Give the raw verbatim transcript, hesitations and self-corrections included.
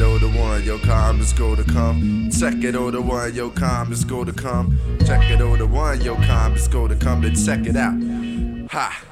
it, oh the one, your calm is go to come. Check it, oh the one, your calm is go to come. Check it, oh the one, your calm is go to come. Then check it out. Ha.